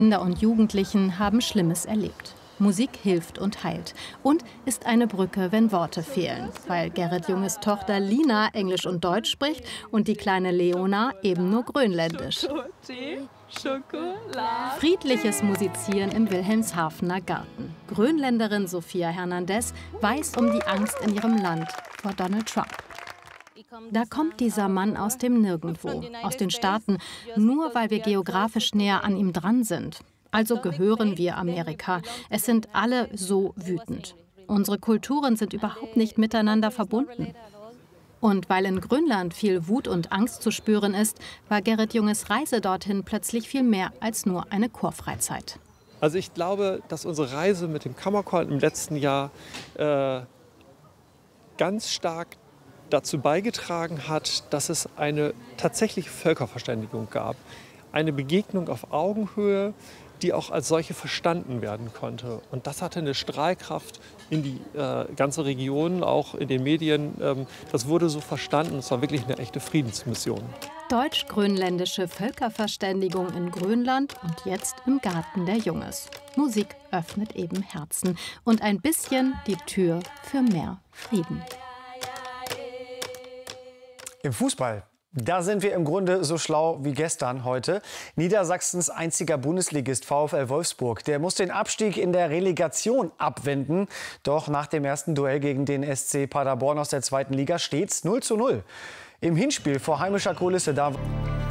Kinder und Jugendlichen haben Schlimmes erlebt. Musik hilft und heilt und ist eine Brücke, wenn Worte fehlen, weil Gerrit Junges Tochter Lina Englisch und Deutsch spricht und die kleine Leona eben nur Grönländisch. Friedliches Musizieren im Wilhelmshavener Garten. Grönländerin Sophia Hernandez weiß um die Angst in ihrem Land vor Donald Trump. Da kommt dieser Mann aus dem Nirgendwo, aus den Staaten, nur weil wir geografisch näher an ihm dran sind. Also gehören wir Amerika. Es sind alle so wütend. Unsere Kulturen sind überhaupt nicht miteinander verbunden. Und weil in Grönland viel Wut und Angst zu spüren ist, war Gerrit Junges Reise dorthin plötzlich viel mehr als nur eine Chorfreizeit. Also ich glaube, dass unsere Reise mit dem Kammerchor im letzten Jahr ganz stark dazu beigetragen hat, dass es eine tatsächliche Völkerverständigung gab. Eine Begegnung auf Augenhöhe, die auch als solche verstanden werden konnte. Und das hatte eine Strahlkraft in die ganze Region, auch in den Medien. Das wurde so verstanden. Es war wirklich eine echte Friedensmission. Deutsch-grönländische Völkerverständigung in Grönland und jetzt im Garten der Junges. Musik öffnet eben Herzen und ein bisschen die Tür für mehr Frieden. Im Fußball. Da sind wir im Grunde so schlau wie gestern heute. Niedersachsens einziger Bundesligist VfL Wolfsburg, der muss den Abstieg in der Relegation abwenden. Doch nach dem ersten Duell gegen den SC Paderborn aus der 2. Liga steht's 0:0. Im Hinspiel vor heimischer Kulisse da